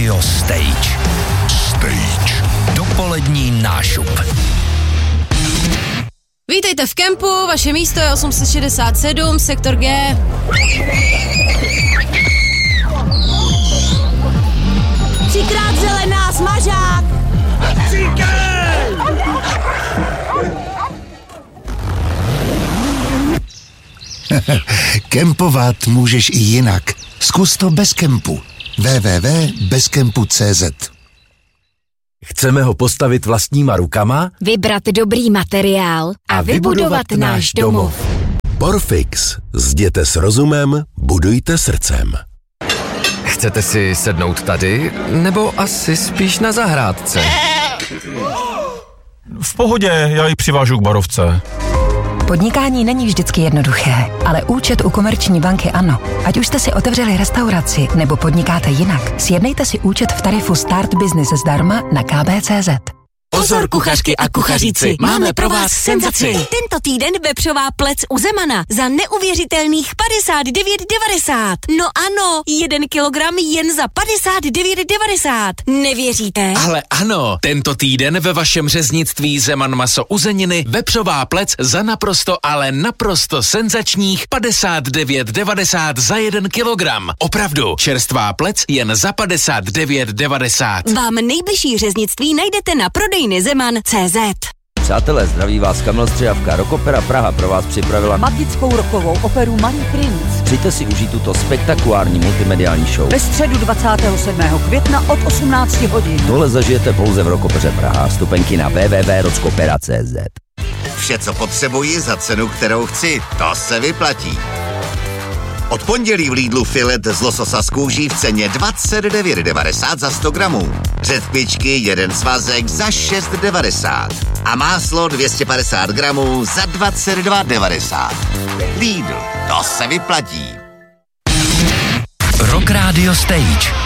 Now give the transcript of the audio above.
Rádio Stage. Dopolední nášup. Vítejte v kempu, vaše místo je 867, sektor G. Třikrát zelená, smažák! Kempovat můžeš i jinak. Zkus to bez kempu. www.bezkempu.cz. Chceme ho postavit vlastníma rukama? Vybrat dobrý materiál a vybudovat náš domov. Porfix. Zděte s rozumem, budujte srdcem. Chcete si sednout tady, nebo asi spíš na zahrádce? V pohodě, já ji přivážu k barovce. Podnikání není vždycky jednoduché, ale účet u Komerční banky ano. Ať už jste si otevřeli restauraci nebo podnikáte jinak, sjednejte si účet v tarifu Start Business zdarma na kb.cz. Pozor kuchařky a kuchaříci, máme pro vás senzaci. Tento týden vepřová plec u Zemana za neuvěřitelných 59,90. No ano, 1 kilogram jen za 59,90. Nevěříte? Ale ano, tento týden ve vašem řeznictví Zeman maso uzeniny vepřová plec za naprosto, ale naprosto senzačních 59,90 za 1 kilogram. Opravdu, čerstvá plec jen za 59,90. Vám nejbližší řeznictví najdete na prodejny Zeman.cz. Přátelé, zdraví vás Kamil Střijavka. Rockopera Praha pro vás připravila magickou rockovou operu Malý princ. Přijďte si užít tuto spektakulární multimediální show. Ve středu 27. května od 18 hodin. Tohle zažijete pouze v Rockopeře Praha. Vstupenky na www.rockopera.cz. Vše, co potřebuji za cenu, kterou chci, to se vyplatí. Od pondělí v Lidlu filet z lososa z kůží v ceně 29,90 za 100 gramů. Řetkvičky, jeden svazek za 6,90. A máslo 250 gramů za 22,90. Lidl, to se vyplatí. Rock Radio Stage.